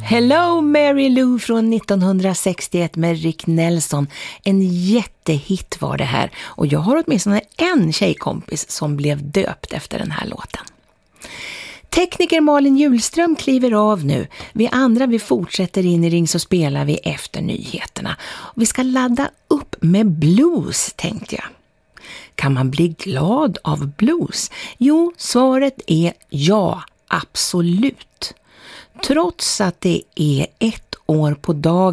Hello Mary Lou från 1961 med Rick Nelson. En jättehit var det här. Och jag har åtminstone en tjejkompis som blev döpt efter den här låten. Tekniker Malin Hjulström kliver av nu. Vi andra vi fortsätter in i ring så spelar vi efter nyheterna. Vi ska ladda upp med blues tänkte jag. Kan man bli glad av blues? Jo, svaret är ja, absolut. Trots att det är 1 år på dag